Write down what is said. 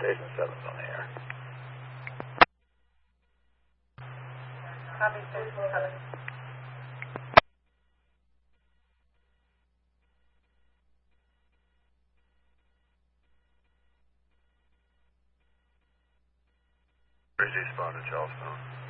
Station 7's on the air. Copy, Station 7. Bridge spotted Charleston.